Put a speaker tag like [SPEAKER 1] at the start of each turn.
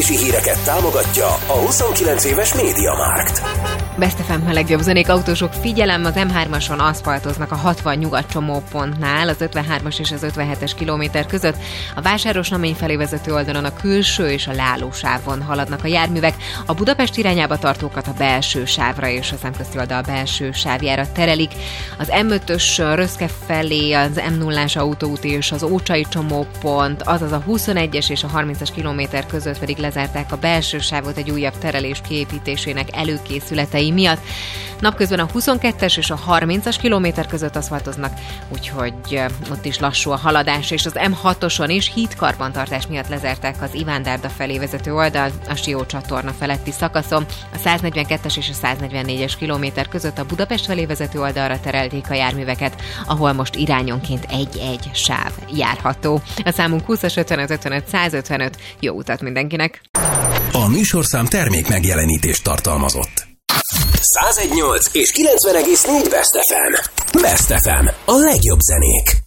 [SPEAKER 1] közlekedési híreket támogatja a 29 éves MediaMarkt.
[SPEAKER 2] Best FM a legjobb zenék, autósok, figyelem, az M3-ason aszfaltoznak a 60 nyugat csomópontnál, az 53-as és az 57-es kilométer között. A Vásáros-Namény felé vezető oldalon a külső és a leállósávon haladnak a járművek. A Budapest irányába tartókat a belső sávra és a szemközti oldal belső sávjára terelik. Az M5-ös Röszke felé az M0-ás autóút és az Ócsai csomópont, azaz a 21-es és a 30-as kilométer között pedig lezárták a belső sávot egy újabb terelés kiépítésének előkészületei miatt. Napközben a 22-es és a 30-as kilométer között aszfaltoznak, úgyhogy ott is lassú a haladás, és az M6-oson is hídkarbantartás miatt lezárták az Ivándárda felé vezető oldalt, a Sió csatorna feletti szakaszon. A 142-es és a 144-es kilométer között a Budapest felé vezető oldalra terelték a járműveket, ahol most irányonként egy-egy sáv járható. A számunk 20-as 55 55 155. Jó utat mindenkinek!
[SPEAKER 1] A műsorszám termék megjelenítést tartalmazott. 101.8 és 90.4 Best FM. Best FM. A legjobb zenék.